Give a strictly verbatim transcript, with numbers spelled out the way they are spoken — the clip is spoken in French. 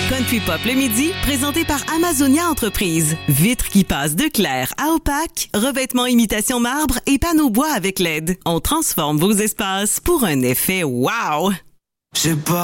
Country Pop le midi, présenté par Amazonia Entreprises. Vitres qui passent de clair à opaque, revêtements imitation marbre et panneaux bois avec L E D. On transforme vos espaces pour un effet wow! Je sais pas.